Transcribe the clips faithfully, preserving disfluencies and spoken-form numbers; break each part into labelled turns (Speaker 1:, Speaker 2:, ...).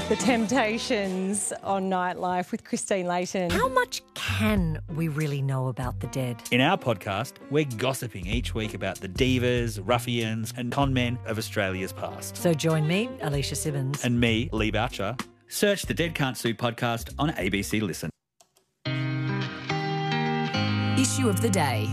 Speaker 1: The Temptations on Nightlife with Christine Layton.
Speaker 2: How much can we really know about the dead?
Speaker 3: In our podcast, we're gossiping each week about the divas, ruffians and con men of Australia's past.
Speaker 2: So join me, Alicia Simmons.
Speaker 3: And me, Lee Boucher. Search the Dead Can't Sue podcast on A B C Listen.
Speaker 4: Issue of the day.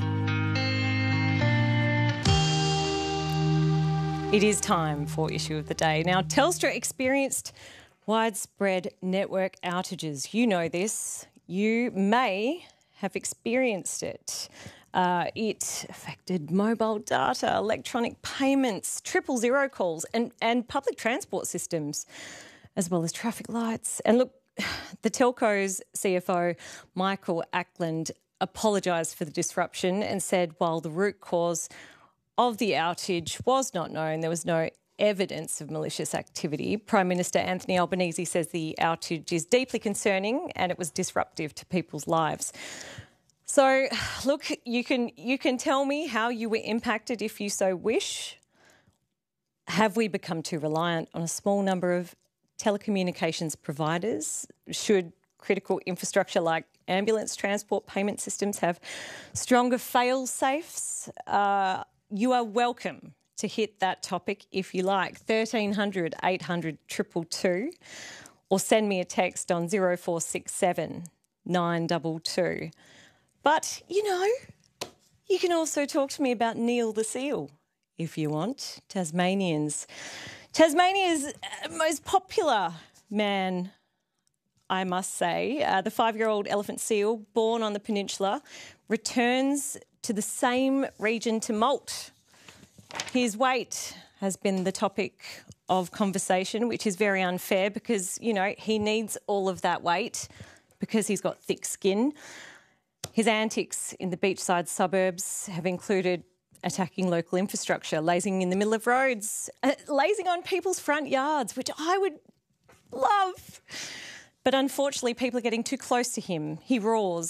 Speaker 1: It is time for Issue of the Day. Now, Telstra experienced widespread network outages. You know this. You may have experienced it. Uh, it affected mobile data, electronic payments, triple zero calls and, and public transport systems, as well as traffic lights. And look, the telco's C F O, Michael Ackland, apologised for the disruption and said while the root cause of the outage was not known, there was no evidence of malicious activity. Prime Minister Anthony Albanese says the outage is deeply concerning and it was disruptive to people's lives. So, look, you can you can tell me how you were impacted if you so wish. Have we become too reliant on a small number of telecommunications providers? Should critical infrastructure like ambulance transport payment systems have stronger fail-safes? Uh, you are welcome to hit that topic if you like. thirteen hundred eight hundred two two two or send me a text on zero four six seven nine two two. But, you know, you can also talk to me about Neil the Seal if you want. Tasmanians. Tasmania's most popular man, I must say. Uh, the five-year-old elephant seal, born on the peninsula, returns to the same region to molt. His weight has been the topic of conversation, which is very unfair because, you know, he needs all of that weight because he's got thick skin. His antics in the beachside suburbs have included attacking local infrastructure, lazing in the middle of roads, uh, lazing on people's front yards, which I would love. But unfortunately, people are getting too close to him. He roars.